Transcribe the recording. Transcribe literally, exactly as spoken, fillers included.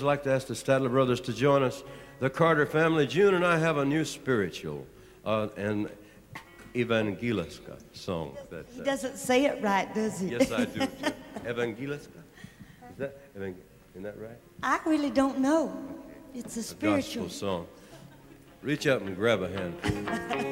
I'd like to ask the Statler brothers to join us. The Carter family, June and I have a new spiritual, uh, an Evangeliska song. That, He uh, doesn't say it right, does he? Yes, I do. Too. Evangeliska? Is that, evang- isn't that right? I really don't know. It's a A spiritual gospel song. Reach up and grab a hand.